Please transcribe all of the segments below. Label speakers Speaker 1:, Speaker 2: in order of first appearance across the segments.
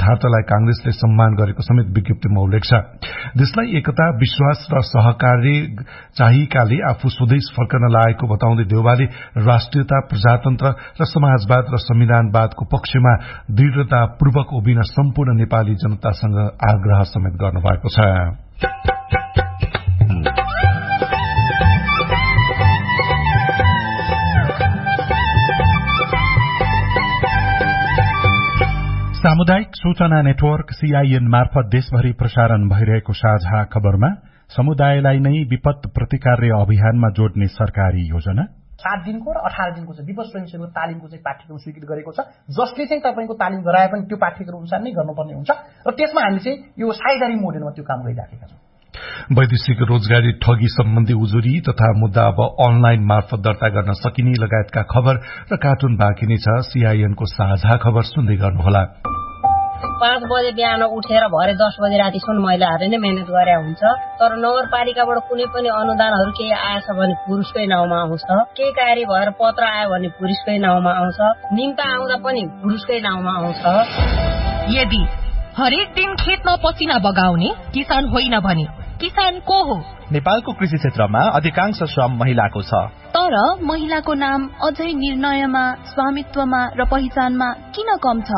Speaker 1: सिद्धार्थलाई कांग्रेसले सम्मान गरेको समेत विज्ञप्तिमा उल्लेख छ। देशलाई एकता, विश्वास र सहकार्य चाहिएकाले आफू स्वदेश फर्कन लागेको बताउँदै देउवाले राष्ट्रियता, प्रजातन्त्र र समाजवाद र संविधानवादको पक्षमा दृढ़तापूर्वक उभिन सम्पूर्ण नेपाली जनतासँग आग्रह समेत गर्नुभएको छ।
Speaker 2: सामुदायिक सूचना नेटवर्क सीआईएन मार्फत देशभरि प्रसारण भइरहेको साझा खबरमा समुदायलाई नै विपद प्रतिकार्य अभियानमा जोड्ने सरकारी योजना,
Speaker 3: 7 दिनको र 18 दिनको चाहिँ विपद स्वयंसेवक तालिमको चाहिँ पाठ्यक्रम स्वीकृत गरेको छ, जसले चाहिँ तपाईको तालिम गराए पनि त्यो पाठ्यक्रम अनुसार नै गर्नुपर्ने हुन्छ र त्यसमा हामी चाहिँ यो साझेदारी मोडेलमा त्यो काम गरिराखेका छौं।
Speaker 1: वैदेशिक रोजगारी ठगी सम्बन्धी उजुरी तथा मुद्दा अब अनलाइन मार्फत दर्ता गर्न सकिने लगायतका खबर र कार्टुन बाँकी नै छ। सीआईएनको साझा खबर सुन्दै गर्नुहोला।
Speaker 4: 5 बजे बिहान उठेर भरे 10 बजे रातिसम्म महिलाहरूले नै मेहनत गरे हुन्छ, तर नगरपालिकाबाट कुनै पनि अनुदानहरू केही आएछ भने पुरुषकै नाउँमा आउँछ, केही कार्य भएर पत्र आयो भने पुरुषकै नाउँमा आउँछ, निम्ता आउँदा पनि पुरुषकै नाउँमा आउँछ।
Speaker 5: यदि हरेक दिन खेतमा पसिना बगाउने किसान होइन भने किसान को हो?
Speaker 6: नेपालको कृषि क्षेत्रमा अधिकांश श्रम महिलाको छ,
Speaker 5: तर महिलाको नाम अझै निर्णयमा, स्वामित्वमा र पहिचानमा किन कम छ?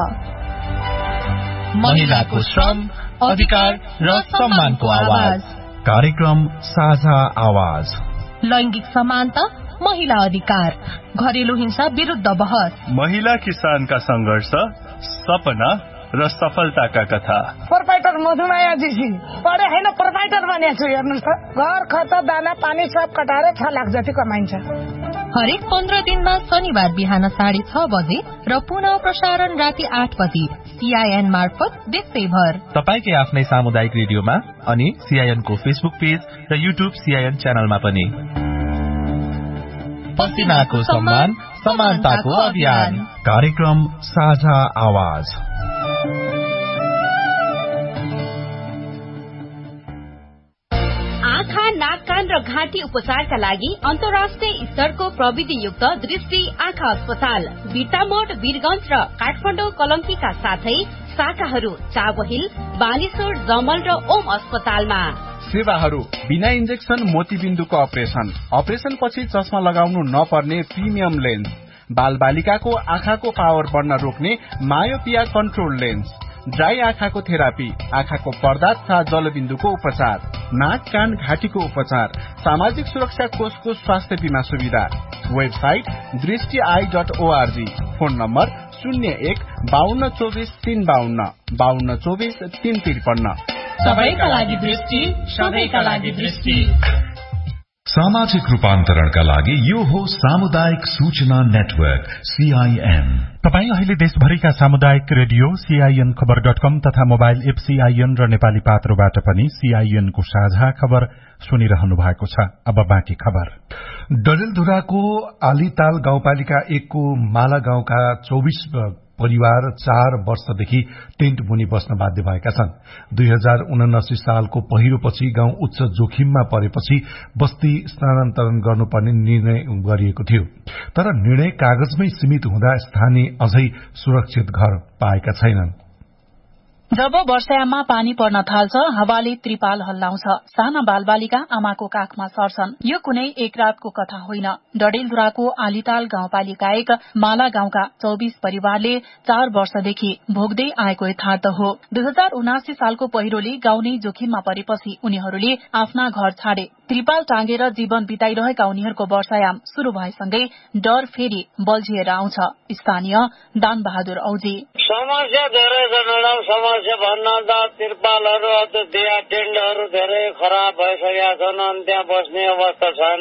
Speaker 6: महिलाको श्रम, अधिकार र सम्मानको आवाज।
Speaker 2: कार्यक्रम साझा आवाज।
Speaker 5: लैंगिक समानता, महिला अधिकार, घरेलु हिंसा विरुद्ध बहस,
Speaker 7: महिला किसानका संघर्ष, सपना र सफलताका कथा।
Speaker 8: प्रोपाइटर मधुमाया जीसी पढे हैन, प्रोपाइटर बनेको छु। हेर्नुस् त, घर खर्च, दाना पानी सब कटाएर 6 लाख जति कमाइन्छ।
Speaker 5: हरेक 15 दिनमा शनिबार बिहान 6:30 बजे र पुनः प्रसारण राति 8 बजे सीआईएन मार्फत देशैभर
Speaker 6: तपाईकै आफ्नै सामुदायिक रेडियोमा अनि सीआईएन को फेसबुक पेज र युट्युब सीआईएन च्यानलमा पनि। पसिनाको सम्मान, समानताको अभियान।
Speaker 2: कार्यक्रम साझा आवाज।
Speaker 9: आँखा, नाक, कान र घाँटी उपचारका लागि अन्तर्राष्ट्रिय स्तरको प्रविधियुक्त दृष्टि आँखा अस्पताल बिर्तामोड, वीरगंज र काठमाडौँ कलंकीका साथै शाखाहरू चाबहिल, बानेश्वर, जमल र ओम अस्पतालमा।
Speaker 10: सेवाहरू बिना इन्जेक्सन मोतीबिन्दुको अपरेसन पछि चस्मा लगाउनु नपर्ने प्रिमियम लेन्स, बाल बालिकाको आँखाको पावर बढ्न रोक्ने मायोपिया कन्ट्रोल लेन्स, ड्राई आँखाको थेरापी, आँखाको पर्दा तथा जलबिन्दुको उपचार, नाक, कान, घाँटीको उपचार, सामाजिक सुरक्षा कोषको स्वास्थ्य बीमा सुविधा। वेबसाइट दृष्टि.org। Phone number 01-5224-352 5224-353।
Speaker 5: सबैका लागि दृष्टि, सबैका लागि दृष्टि।
Speaker 11: सामाजिक रूपान्तरणका लागि यो हो सामुदायिक सूचना नेटवर्क सीआईएन।
Speaker 2: तपाईं अहिले देशभरिका सामुदायिक रेडियो सीआईएन खबर.com तथा मोबाइल एप सीआईएन र नेपाली पात्रोबाट पनि सीआईएन को साझा खबर सुनिरहनु भएको छ। अब बाँकी खबर।
Speaker 1: डडेलधुराको आलीताल गाउँपालिका 1 को माला गाउँका 24 परिवार 4 वर्षदेखि टेन्ट मुनि बस्न बाध्य भएका छन्। 2079 सालको पहिरोपछि गाउँ उच्च जोखिममा परेपछि बस्ती स्थानान्तरण गर्नुपर्ने निर्णय गरिएको थियो, तर निर्णय कागजमै सीमित हुँदा स्थानीय अझै सुरक्षित घर पाएका छैनन्।
Speaker 12: जब वर्षायाममा पानी पर्न थाल्छ, हावाले त्रिपाल हल्लाउँछ, साना बालबालिका आमाको काखमा सर्छन्। यो कुनै एक रातको कथा होइन। डडेलधुराको आलीताल गाउँपालिका 1 माला गाउँका 24 परिवारले 4 वर्षदेखि भोग्दै आएको यथार्थ हो। 2079 सालको पहिरोले गाउँ नै जोखिममा परेपछि उनीहरूले आफ्ना घर छाडे। त्रिपाल टाँगेर जीवन बिताइरहेका उनीहरूको वर्षायाम शुरू भएसँगै डर फेरि बल्झिएर आउँछ। स्थानीय दान बहादुर औजी
Speaker 13: समस्या धेरै छ मैडम। समस्या भन्दा त्रिपालहरू, दिया टेन्टहरू धेरै खराब भइसकेका छन् अनि त्यहाँ बस्ने अवस्था छैन।